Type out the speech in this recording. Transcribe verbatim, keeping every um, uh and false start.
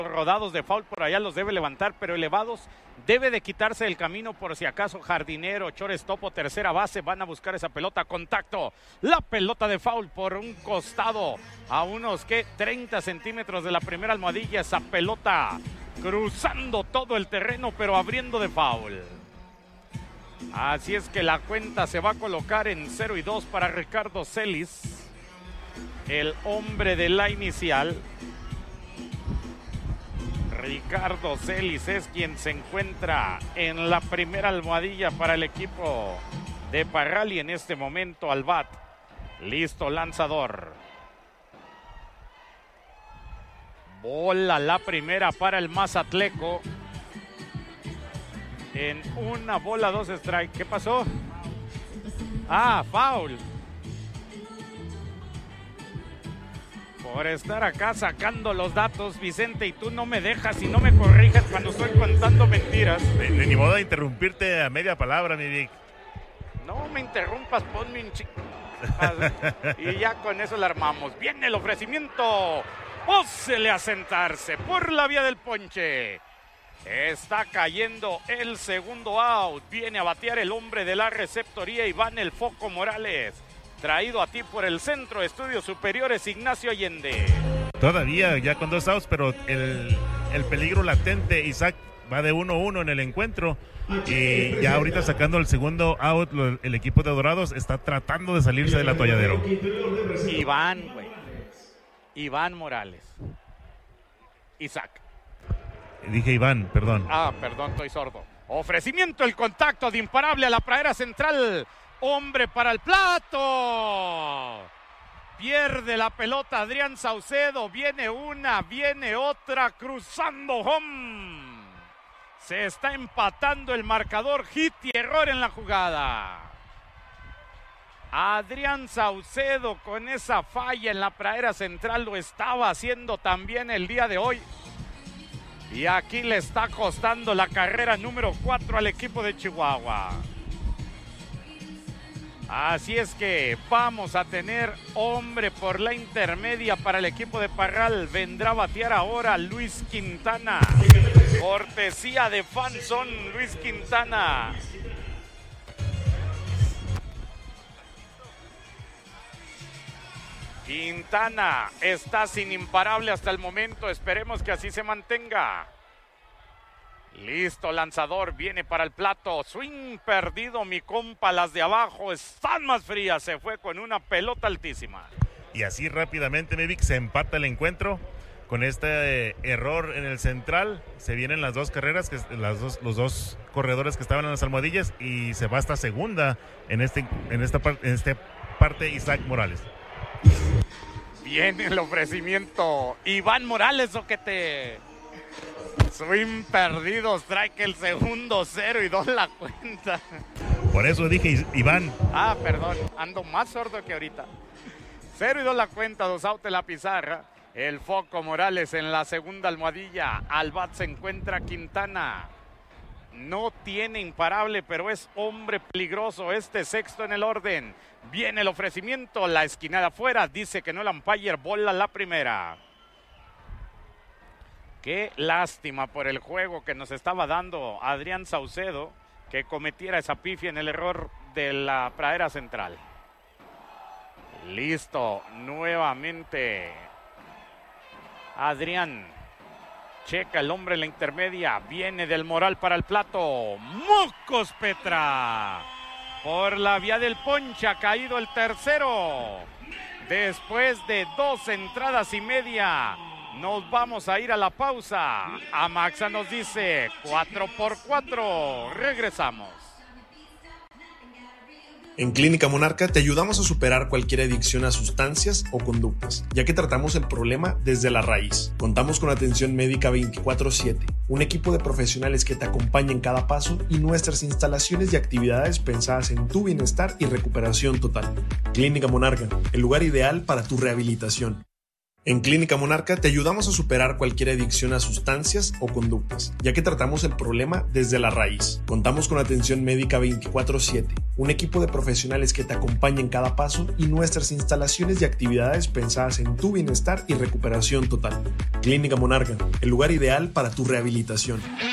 rodados de foul por allá los debe levantar, pero elevados debe de quitarse del camino por si acaso jardinero, shortstop o tercera base van a buscar esa pelota. Contacto, la pelota de foul por un costado a unos que treinta centímetros de la primera almohadilla, esa pelota cruzando todo el terreno pero abriendo de foul. Así es que la cuenta se va a colocar en cero y dos para Ricardo Celis, el hombre de la inicial. Ricardo Celis es quien se encuentra en la primera almohadilla para el equipo de Parral y en este momento al bat. Listo, lanzador. Bola la primera para el Mazatleco. En una bola, dos strike. ¿Qué pasó? Ah, foul. Por estar acá sacando los datos, Vicente, y tú no me dejas y no me corriges cuando estoy contando mentiras. De, de ni modo de interrumpirte a media palabra, mi Vic. No me interrumpas, ponme un chico. Y ya con eso la armamos. Viene el ofrecimiento. Pósele a sentarse por la vía del ponche. Está cayendo el segundo out. Viene a batear el hombre de la receptoría, Iván El Foco Morales. Traído a ti por el Centro de Estudios Superiores Ignacio Allende. Todavía ya con dos outs, pero el, el peligro latente, Isaac va de uno uno en el encuentro. Y ya ahorita sacando el segundo out, el equipo de Dorados está tratando de salirse del atolladero. Iván, güey. Iván Morales. Isaac. Dije Iván, perdón. Ah, perdón, estoy sordo. Ofrecimiento, el contacto de imparable a la pradera central. Hombre para el plato. Pierde la pelota Adrián Saucedo. Viene una, viene otra, cruzando home. Se está empatando el marcador. Hit y error en la jugada. Adrián Saucedo con esa falla en la pradera central lo estaba haciendo también el día de hoy. Y aquí le está costando la carrera número cuatro al equipo de Chihuahua. Así es que vamos a tener hombre por la intermedia para el equipo de Parral. Vendrá a batear ahora Luis Quintana. Cortesía de Fanson, Luis Quintana. Quintana está sin imparable hasta el momento. Esperemos que así se mantenga. Listo, lanzador, viene para el plato. Swing perdido, mi compa. Las de abajo están más frías. Se fue con una pelota altísima. Y así rápidamente, Mevic, se empata el encuentro. Con este eh, error en el central, se vienen las dos carreras, que, las dos, los dos corredores que estaban en las almohadillas, y se va hasta segunda en, este, en, esta, par, en esta parte Isaac Morales. Viene el ofrecimiento. Iván Morales, o que te... Swing perdido, strike el segundo, cero y dos la cuenta. Por eso dije Iván. Ah, perdón, ando más sordo que ahorita. Cero y dos la cuenta, dos out en la pizarra. El Foco Morales en la segunda almohadilla. Al bat se encuentra Quintana. No tiene imparable, pero es hombre peligroso. Este sexto en el orden. Viene el ofrecimiento, la esquinada afuera. Dice que no el umpire, bola la primera. Qué lástima por el juego que nos estaba dando Adrián Saucedo, que cometiera esa pifia en el error de la pradera central. Listo, nuevamente Adrián. Checa el hombre en la intermedia. Viene del Moral para el plato. Mocos Petra. Por la vía del ponche ha caído el tercero. Después de dos entradas y media, nos vamos a ir a la pausa. Amaxa nos dice cuatro por cuatro. Regresamos. En Clínica Monarca te ayudamos a superar cualquier adicción a sustancias o conductas, ya que tratamos el problema desde la raíz. Contamos con atención médica veinticuatro siete, un equipo de profesionales que te acompaña en cada paso y nuestras instalaciones y actividades pensadas en tu bienestar y recuperación total. Clínica Monarca, el lugar ideal para tu rehabilitación. En Clínica Monarca te ayudamos a superar cualquier adicción a sustancias o conductas, ya que tratamos el problema desde la raíz. Contamos con atención médica veinticuatro siete, un equipo de profesionales que te acompaña en cada paso y nuestras instalaciones y actividades pensadas en tu bienestar y recuperación total. Clínica Monarca, el lugar ideal para tu rehabilitación.